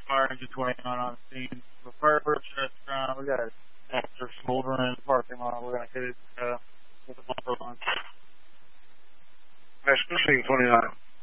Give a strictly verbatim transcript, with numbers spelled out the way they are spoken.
Fire engine twenty-nine on scene. The fire approach restaurant. We got a after smoldering in the parking lot. We're gonna hit it uh, with a bumper on. National Scene twenty-nine.